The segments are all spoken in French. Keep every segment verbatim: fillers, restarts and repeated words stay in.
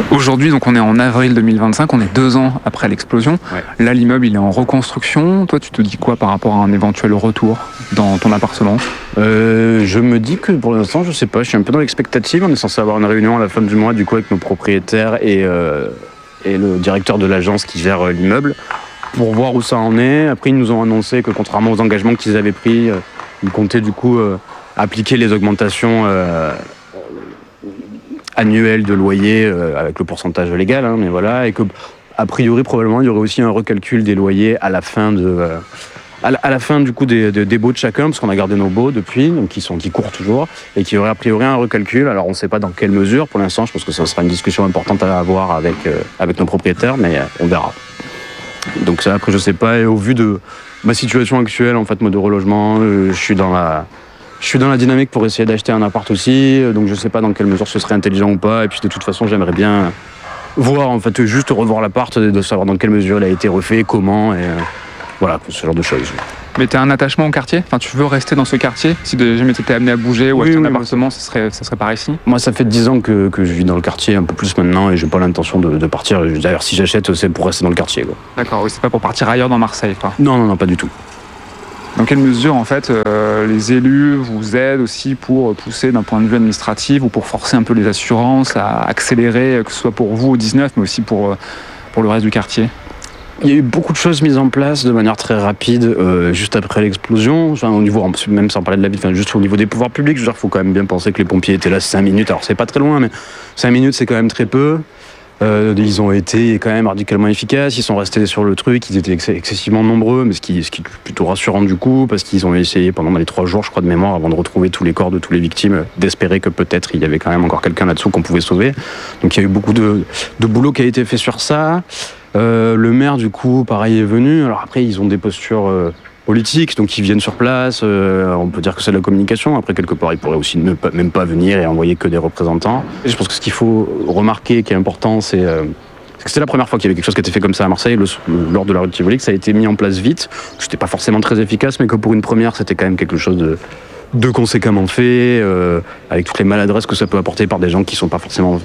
Aujourd'hui, donc on est en avril deux mille vingt-cinq, on est deux ans après l'explosion. Ouais. Là, l'immeuble, il est en reconstruction. Toi, tu te dis quoi par rapport à un éventuel retour dans ton appartement ? Euh, je me dis que pour l'instant, je sais pas, je suis un peu dans l'expectative. On est censé avoir une réunion à la fin du mois, du coup, avec nos propriétaires et, euh, et le directeur de l'agence qui gère euh, l'immeuble, pour voir où ça en est. Après, ils nous ont annoncé que contrairement aux engagements qu'ils avaient pris, euh, ils comptaient du coup euh, appliquer les augmentations euh, annuelles de loyer euh, avec le pourcentage légal, hein, mais voilà, et que a priori probablement il y aurait aussi un recalcul des loyers à la fin de euh, à, la, à la fin du coup des, des, des baux de chacun, parce qu'on a gardé nos baux depuis, donc qui sont qui courent toujours, et qu'il y aurait a priori un recalcul. Alors on ne sait pas dans quelle mesure pour l'instant. Je pense que ça sera une discussion importante à avoir avec euh, avec nos propriétaires, mais euh, on verra. Donc ça, après je sais pas, et au vu de ma situation actuelle en fait, moi de relogement, euh, je suis dans la Je suis dans la dynamique pour essayer d'acheter un appart aussi, donc je sais pas dans quelle mesure ce serait intelligent ou pas. Et puis de toute façon, j'aimerais bien voir, en fait, juste revoir l'appart, de savoir dans quelle mesure il a été refait, comment, et euh, voilà, ce genre de choses. Mais tu as un attachement au quartier ? Enfin, tu veux rester dans ce quartier ? Si de jamais tu étais amené à bouger ou Oui, acheter un oui, appartement, ça serait, ça serait par ici ? Moi, ça fait dix ans que, que je vis dans le quartier, un peu plus maintenant, et j'ai pas l'intention de, de partir. D'ailleurs, si j'achète, c'est pour rester dans le quartier, quoi. D'accord, oui, c'est pas pour partir ailleurs dans Marseille, quoi. Non, non, non, pas du tout. Dans quelle mesure, en fait, euh, les élus vous aident aussi pour pousser d'un point de vue administratif ou pour forcer un peu les assurances à accélérer, que ce soit pour vous au dix-neuf, mais aussi pour, euh, pour le reste du quartier ? Il y a eu beaucoup de choses mises en place de manière très rapide, euh, juste après l'explosion. Enfin, au niveau, même sans parler de la ville, enfin, juste au niveau des pouvoirs publics, il faut quand même bien penser que les pompiers étaient là cinq minutes. Alors c'est pas très loin, mais cinq minutes c'est quand même très peu. Euh, ils ont été quand même radicalement efficaces, ils sont restés sur le truc, ils étaient ex- excessivement nombreux, mais ce qui, ce qui est plutôt rassurant du coup, parce qu'ils ont essayé pendant les trois jours, je crois, de mémoire, avant de retrouver tous les corps de tous les victimes, d'espérer que peut-être il y avait quand même encore quelqu'un là-dessous qu'on pouvait sauver. Donc il y a eu beaucoup de, de boulot qui a été fait sur ça. Euh, le maire, du coup, pareil, est venu. Alors après, ils ont des postures euh, politiques, donc ils viennent sur place. Euh, on peut dire que c'est de la communication. Après, quelque part, ils pourraient aussi ne pas, même pas venir et envoyer que des représentants. Et je pense que ce qu'il faut remarquer, qui est important, c'est euh, que c'était la première fois qu'il y avait quelque chose qui était fait comme ça à Marseille, le, lors de la rue de Tivoli, que ça a été mis en place vite. C'était pas forcément très efficace, mais que pour une première, c'était quand même quelque chose de, de conséquemment fait, euh, avec toutes les maladresses que ça peut apporter par des gens qui sont pas forcément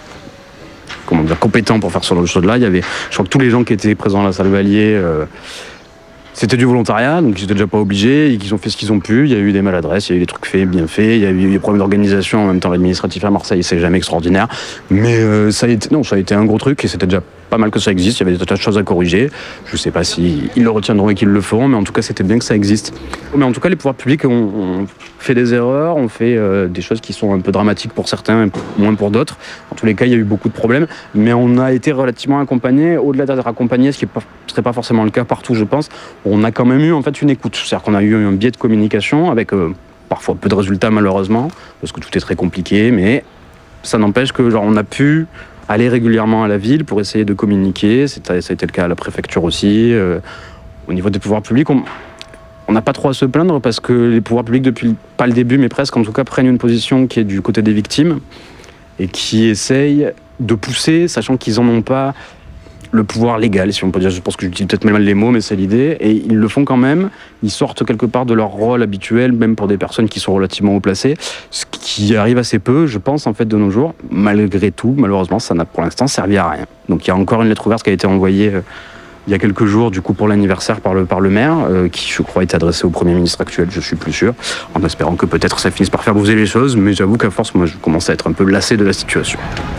comment dire, compétents pour faire ce genre de choses-là. Il y avait, je crois que tous les gens qui étaient présents à la salle Valier, euh, c'était du volontariat, donc ils n'étaient déjà pas obligés, et qu'ils ont fait ce qu'ils ont pu. Il y a eu des maladresses, il y a eu des trucs faits, bien faits, il y a eu des problèmes d'organisation. En même temps, l'administratif à Marseille, c'est jamais extraordinaire. Mais euh, ça a été, non, ça a été un gros truc, et c'était déjà pas mal que ça existe. Il y avait des tas de choses à corriger. Je sais pas s'ils le retiendront et qu'ils le feront, mais en tout cas, c'était bien que ça existe. Mais en tout cas, les pouvoirs publics ont, ont fait des erreurs, ont fait euh, des choses qui sont un peu dramatiques pour certains, et moins pour d'autres. En tous les cas, il y a eu beaucoup de problèmes, mais on a été relativement accompagnés. Au-delà d'être accompagnés, ce qui ne serait pas forcément le cas partout, je pense, on a quand même eu en fait une écoute. C'est-à-dire qu'on a eu un biais de communication avec euh, parfois peu de résultats malheureusement, parce que tout est très compliqué, mais ça n'empêche que genre on a pu aller régulièrement à la ville pour essayer de communiquer. C'était, ça a été le cas à la préfecture aussi. Euh, au niveau des pouvoirs publics, on on n'a pas trop à se plaindre parce que les pouvoirs publics, depuis pas le début, mais presque en tout cas, prennent une position qui est du côté des victimes et qui essayent de pousser, sachant qu'ils n'en ont pas le pouvoir légal, si on peut dire. Je pense que j'utilise peut-être mal les mots, mais c'est l'idée. Et ils le font quand même. Ils sortent quelque part de leur rôle habituel, même pour des personnes qui sont relativement haut placées, ce qui arrive assez peu, je pense, en fait, de nos jours. Malgré tout, malheureusement, ça n'a pour l'instant servi à rien. Donc il y a encore une lettre ouverte qui a été envoyée euh, il y a quelques jours, du coup, pour l'anniversaire par le, par le maire, euh, qui, je crois, est adressée au Premier ministre actuel, je suis plus sûr, en espérant que peut-être ça finisse par faire bouger les choses. Mais j'avoue qu'à force, moi, je commence à être un peu lassé de la situation.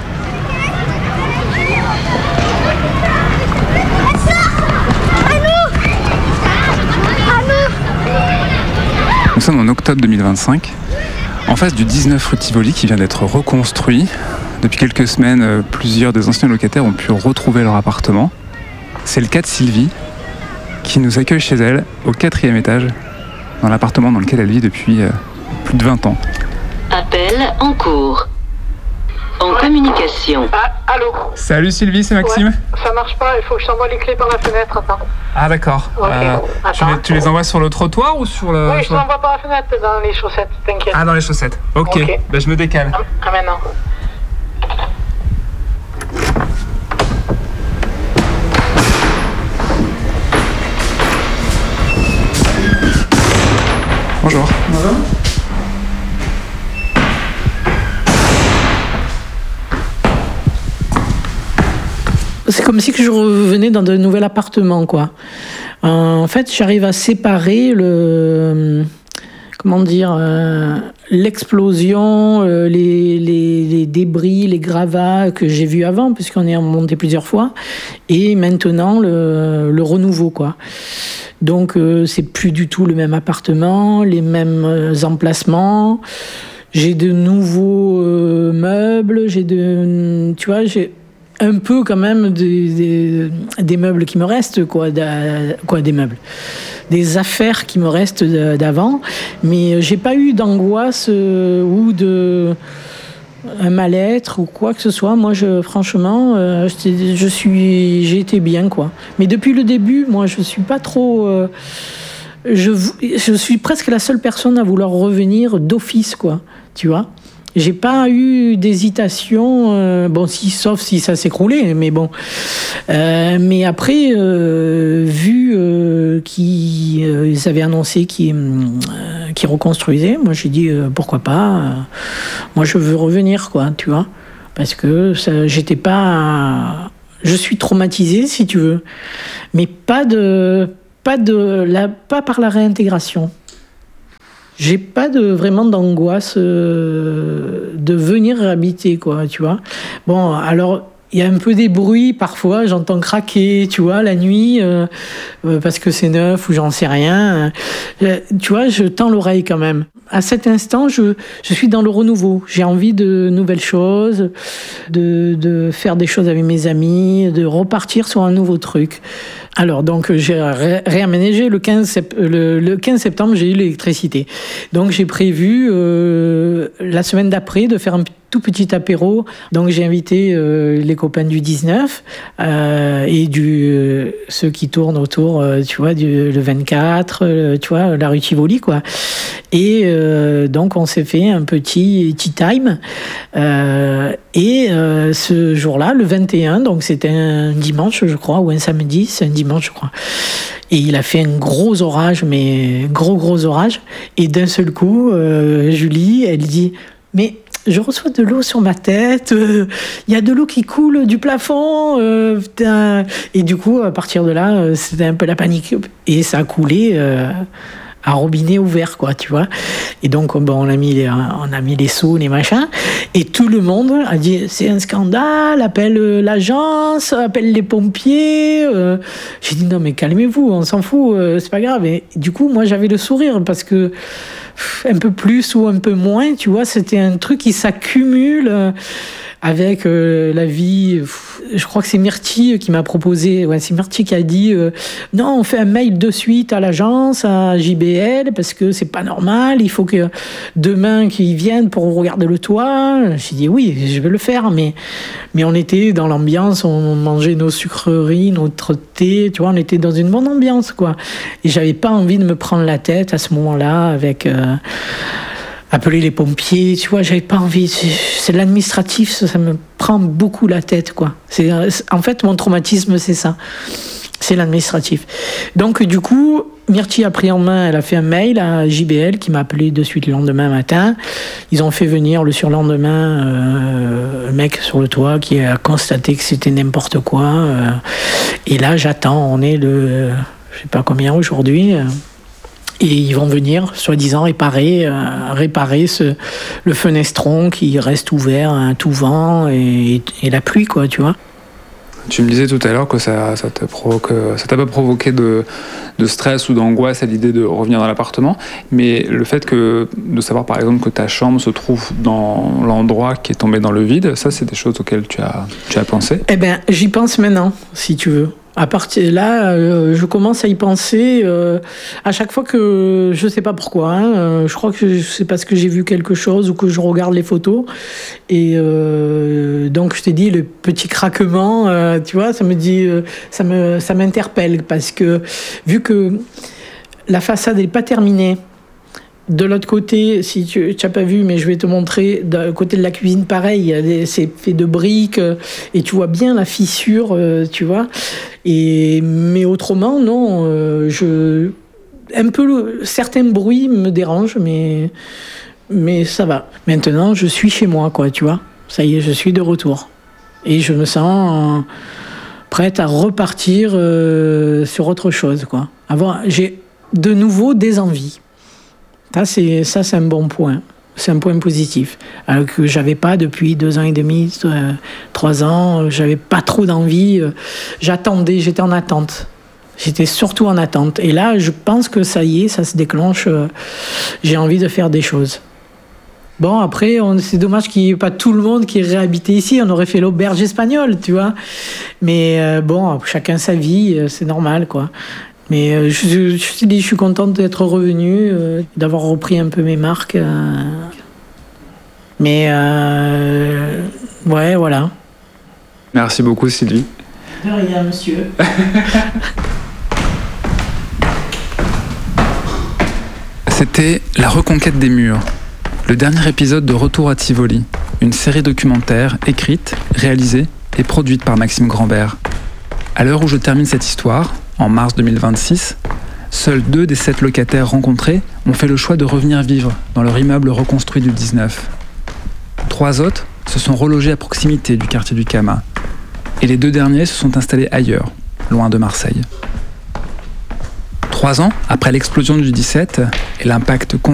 Nous sommes en octobre deux mille vingt-cinq, en face du dix-neuf rue Tivoli qui vient d'être reconstruit. Depuis quelques semaines, plusieurs des anciens locataires ont pu retrouver leur appartement. C'est le cas de Sylvie, qui nous accueille chez elle, au quatrième étage, dans l'appartement dans lequel elle vit depuis euh, plus de vingt ans. Appel en cours. En ouais. Communication. Ah, allô. Salut Sylvie, c'est Maxime. Ouais, ça marche pas, il faut que je t'envoie les clés par la fenêtre, attends. Ah d'accord. Ok, euh, tu, les, tu les envoies sur le trottoir ou sur le... Oui, je sur... t'envoie par la fenêtre, dans les chaussettes, t'inquiète. Ah, dans les chaussettes. Ok, okay. Ben, je me décale. Ah, ah maintenant. Bonjour. Bonjour. c'est comme si que je revenais dans un nouvel appartement, quoi. Euh, en fait, j'arrive à séparer le... Comment dire, euh, l'explosion, euh, les, les, les débris, les gravats que j'ai vus avant, puisqu'on est monté plusieurs fois, et maintenant le, le renouveau, quoi. Donc euh, c'est plus du tout le même appartement, les mêmes euh, emplacements. J'ai de nouveaux euh, meubles, j'ai de, tu vois, j'ai un peu quand même des, des, des meubles qui me restent, quoi, quoi, des meubles. Des affaires qui me restent d'avant, mais j'ai pas eu d'angoisse euh, ou de un mal-être ou quoi que ce soit. Moi, je, franchement, euh, je, je suis, j'ai été bien, quoi. Mais depuis le début, moi, je suis pas trop. Euh, je, je suis presque la seule personne à vouloir revenir d'office, quoi. Tu vois. J'ai pas eu d'hésitation, euh, bon, si, sauf si ça s'écroulait, mais bon. Euh, mais après, euh, vu euh, qu'ils euh, ils avaient annoncé qu'ils euh, qu'ils reconstruisaient, moi j'ai dit euh, pourquoi pas. Euh, moi je veux revenir, quoi, tu vois, parce que ça, j'étais pas, je suis traumatisée, si tu veux, mais pas de, pas de, la, pas par la réintégration. J'ai pas de, vraiment d'angoisse euh, de venir habiter, quoi, tu vois. Bon, alors, il y a un peu des bruits, parfois, j'entends craquer, tu vois, la nuit, euh, euh, parce que c'est neuf ou j'en sais rien. Euh, tu vois, je tends l'oreille quand même. À cet instant, je, je suis dans le renouveau. J'ai envie de nouvelles choses, de, de faire des choses avec mes amis, de repartir sur un nouveau truc. Alors, donc, j'ai ré- réaménagé le quinze, sept- le, le quinze septembre, j'ai eu l'électricité. Donc, j'ai prévu euh, la semaine d'après de faire un tout petit apéro. Donc, j'ai invité euh, les copains du dix-neuf euh, et du, euh, ceux qui tournent autour, euh, tu vois, du, le vingt-quatre, euh, tu vois, la rue Tivoli, quoi. Et euh, donc, on s'est fait un petit tea time. Euh, et euh, ce jour-là, le vingt et un, donc c'était un dimanche, je crois, ou un samedi, c'est un dimanche, je crois. Et il a fait un gros orage, mais gros, gros orage. Et d'un seul coup, euh, Julie, elle dit « Mais je reçois de l'eau sur ma tête, il euh, y a de l'eau qui coule du plafond. Euh, putain. » Et du coup, à partir de là, euh, c'était un peu la panique. Et ça a coulé... Euh, à robinet ouvert, quoi, tu vois. Et donc, bon, on a mis les, on a mis les seaux, les machins, et tout le monde a dit, c'est un scandale, appelle euh, l'agence, appelle les pompiers. Euh, j'ai dit, non, mais calmez-vous, on s'en fout, euh, c'est pas grave. Et du coup, moi, j'avais le sourire, parce que pff, un peu plus ou un peu moins, tu vois, c'était un truc qui s'accumule euh, avec euh, la vie. Pff, je crois que c'est Myrtille qui m'a proposé, ouais, c'est Myrtille qui a dit euh, non, on fait un mail de suite à l'agence, à J B L, parce que c'est pas normal, il faut que demain qu'ils viennent pour regarder le toit. J'ai dit oui, je vais le faire, mais, mais on était dans l'ambiance, on mangeait nos sucreries, notre thé, tu vois, on était dans une bonne ambiance, quoi. Et j'avais pas envie de me prendre la tête à ce moment-là avec... Euh, appeler les pompiers, tu vois, j'avais pas envie. C'est, c'est l'administratif, ça, ça me prend beaucoup la tête, quoi. C'est, en fait, mon traumatisme, c'est ça. C'est l'administratif. Donc, du coup, Myrtille a pris en main, elle a fait un mail à J B L qui m'a appelé de suite le lendemain matin. Ils ont fait venir le surlendemain euh, un mec sur le toit qui a constaté que c'était n'importe quoi. Euh, et là, j'attends. On est le, je sais pas combien aujourd'hui. Euh, Et ils vont venir, soi-disant, réparer, euh, réparer ce, le fenestron qui reste ouvert à tout vent et, et la pluie, quoi, tu vois. Tu me disais tout à l'heure que ça, ça, te provoque, ça t'a pas provoqué de, de stress ou d'angoisse à l'idée de revenir dans l'appartement, mais le fait que, de savoir par exemple que ta chambre se trouve dans l'endroit qui est tombé dans le vide, ça c'est des choses auxquelles tu as, tu as pensé ? Eh bien, j'y pense maintenant, si tu veux. À partir de là, euh, je commence à y penser euh, à chaque fois que je sais pas pourquoi. Hein, euh, je crois que c'est parce que j'ai vu quelque chose ou que je regarde les photos. Et euh, donc je t'ai dit le petit craquement, euh, tu vois, ça me dit, euh, ça me, ça m'interpelle parce que vu que la façade n'est pas terminée. De l'autre côté, si tu n'as pas vu, mais je vais te montrer, d'un côté de la cuisine, pareil, c'est fait de briques, et tu vois bien la fissure, euh, tu vois. Et, mais autrement, non, euh, je, un peu, certains bruits me dérangent, mais, mais ça va. Maintenant, je suis chez moi, quoi, tu vois. Ça y est, je suis de retour. Et je me sens... prête à repartir euh, sur autre chose, quoi. Avoir, j'ai de nouveau des envies. Ça, c'est, ça, c'est un bon point. C'est un point positif. Alors que j'avais pas depuis deux ans et demi, euh, trois ans, j'avais pas trop d'envie. Euh, j'attendais, j'étais en attente. J'étais surtout en attente. Et là, je pense que ça y est, ça se déclenche. Euh, j'ai envie de faire des choses. Bon, après, on, c'est dommage qu'il n'y ait pas tout le monde qui est réhabité ici. On aurait fait l'auberge espagnole, tu vois. Mais euh, bon, chacun sa vie, euh, c'est normal, quoi. Mais euh, je, je te dis, je suis contente d'être revenue, euh, d'avoir repris un peu mes marques. Euh. Mais, euh, ouais, voilà. Merci beaucoup, Sylvie. De rien, monsieur. C'était La Reconquête des Murs, le dernier épisode de Retour à Tivoli, une série documentaire écrite, réalisée et produite par Maxime Grandbert. À l'heure où je termine cette histoire, en mars deux mille vingt-six, seuls deux des sept locataires rencontrés ont fait le choix de revenir vivre dans leur immeuble reconstruit du dix-neuf. Trois autres se sont relogés à proximité du quartier du Kama, et les deux derniers se sont installés ailleurs, loin de Marseille. Trois ans après l'explosion du dix-sept et l'impact